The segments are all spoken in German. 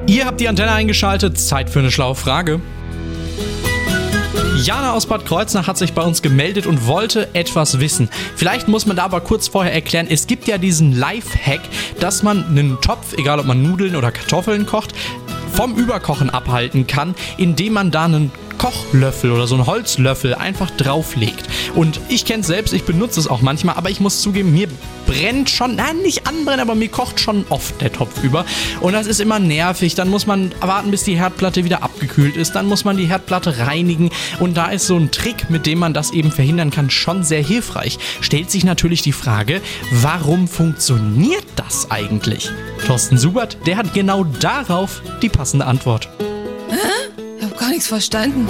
Ihr habt die Antenne eingeschaltet, Zeit für eine schlaue Frage. Jana aus Bad Kreuznach hat sich bei uns gemeldet und wollte etwas wissen. Vielleicht muss man da aber kurz vorher erklären, es gibt ja diesen Lifehack, dass man einen Topf, egal ob man Nudeln oder Kartoffeln kocht, vom Überkochen abhalten kann, indem man da einen Kochlöffel oder so einen Holzlöffel einfach drauflegt. Und ich kenne es selbst, ich benutze es auch manchmal, aber ich muss zugeben, mir brennt schon, nicht anbrennen, aber mir kocht schon oft der Topf über. Und das ist immer nervig, dann muss man warten, bis die Herdplatte wieder abgekühlt ist, dann muss man die Herdplatte reinigen und da ist so ein Trick, mit dem man das eben verhindern kann, schon sehr hilfreich. Stellt sich natürlich die Frage, warum funktioniert das eigentlich? Thorsten Subert, der hat genau darauf die passende Antwort. Ich habe gar nichts verstanden.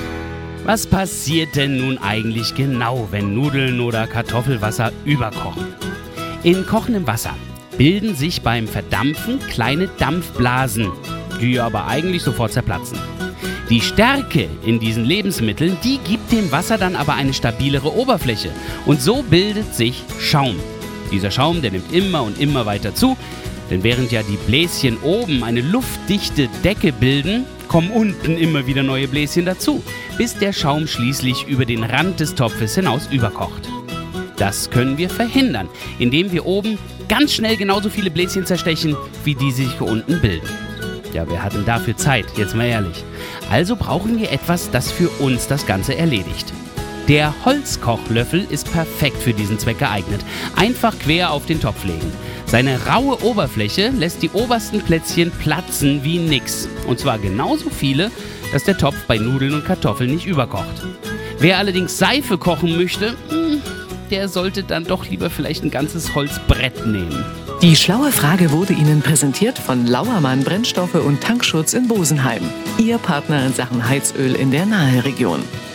Was passiert denn nun eigentlich genau, wenn Nudeln oder Kartoffelwasser überkochen? In kochendem Wasser bilden sich beim Verdampfen kleine Dampfblasen, die aber eigentlich sofort zerplatzen. Die Stärke in diesen Lebensmitteln, die gibt dem Wasser dann aber eine stabilere Oberfläche und so bildet sich Schaum. Dieser Schaum, der nimmt immer und immer weiter zu, denn während ja die Bläschen oben eine luftdichte Decke bilden, kommen unten immer wieder neue Bläschen dazu, bis der Schaum schließlich über den Rand des Topfes hinaus überkocht. Das können wir verhindern, indem wir oben ganz schnell genauso viele Bläschen zerstechen, wie die sich hier unten bilden. Ja, wer hat denn dafür Zeit, jetzt mal ehrlich? Also brauchen wir etwas, das für uns das Ganze erledigt. Der Holzkochlöffel ist perfekt für diesen Zweck geeignet. Einfach quer auf den Topf legen. Seine raue Oberfläche lässt die obersten Plätzchen platzen wie nix. Und zwar genauso viele, dass der Topf bei Nudeln und Kartoffeln nicht überkocht. Wer allerdings Seife kochen möchte, der sollte dann doch lieber vielleicht ein ganzes Holzbrett nehmen. Die schlaue Frage wurde Ihnen präsentiert von Lauermann Brennstoffe und Tankschutz in Bosenheim. Ihr Partner in Sachen Heizöl in der Naheregion.